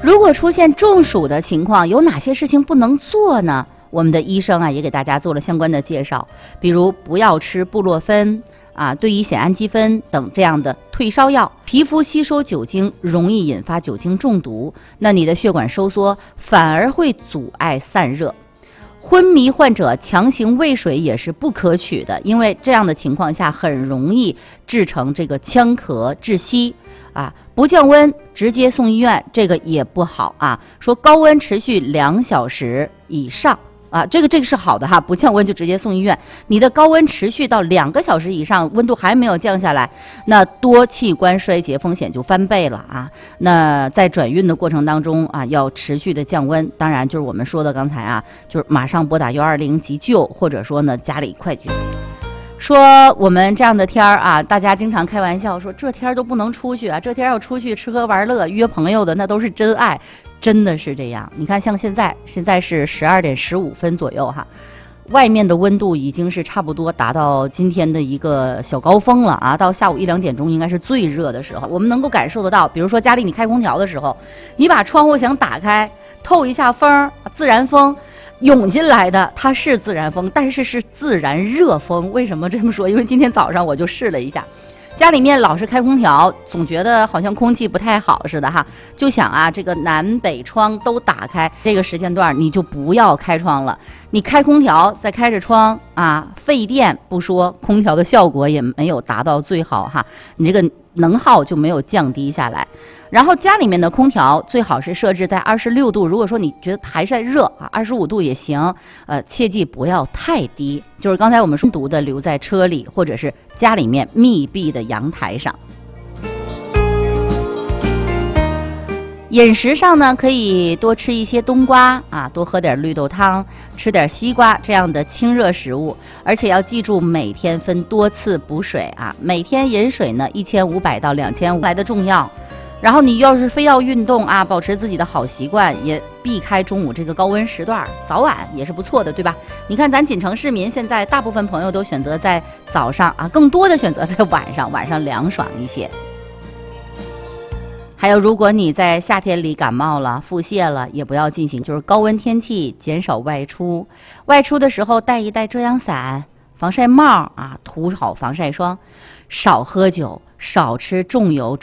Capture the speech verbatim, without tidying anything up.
如果出现中暑的情况，有哪些事情不能做呢？我们的医生啊也给大家做了相关的介绍，比如不要吃布洛芬啊、对乙酰氨基酚等这样的退烧药。皮肤吸收酒精容易引发酒精中毒，那你的血管收缩反而会阻碍散热。昏迷患者强行喂水也是不可取的，因为这样的情况下很容易制成这个呛咳窒息啊。不降温直接送医院，这个也不好啊。说高温持续两小时以上啊，这个这个是好的哈，不降温就直接送医院。你的高温持续到两个小时以上，温度还没有降下来，那多器官衰竭风险就翻倍了啊。那在转运的过程当中啊，要持续的降温。当然就是我们说的刚才啊，就是马上拨打幺二零急救，或者说呢家里快去。说我们这样的天儿啊，大家经常开玩笑说这天儿都不能出去啊，这天儿要出去吃喝玩乐约朋友的那都是真爱。真的是这样，你看像现在现在是十二点十五分左右哈，外面的温度已经是差不多达到今天的一个小高峰了啊，到下午一两点钟应该是最热的时候，我们能够感受得到。比如说家里你开空调的时候，你把窗户想打开透一下风，自然风涌进来的，它是自然风，但是是自然热风。为什么这么说？因为今天早上我就试了一下，家里面老是开空调，总觉得好像空气不太好似的哈，就想啊，这个南北窗都打开，这个时间段你就不要开窗了。你开空调再开着窗啊，费电不说，空调的效果也没有达到最好哈，你这个能耗就没有降低下来。然后家里面的空调最好是设置在二十六度，如果说你觉得还是热啊，二十五度也行，呃，切记不要太低。就是刚才我们说读的，留在车里或者是家里面密闭的阳台上。饮食上呢，可以多吃一些冬瓜啊，多喝点绿豆汤，吃点西瓜这样的清热食物，而且要记住每天分多次补水啊，每天饮水呢一千五百到两千五来的重要。然后你要是非要运动啊，保持自己的好习惯，也避开中午这个高温时段，早晚也是不错的，对吧？你看咱锦城市民现在大部分朋友都选择在早上啊，更多的选择在晚上，晚上凉爽一些。还有，如果你在夏天里感冒了、腹泻了，也不要进行，就是高温天气减少外出，外出的时候带一带遮阳伞、防晒帽啊，涂好防晒霜，少喝酒，少吃重油。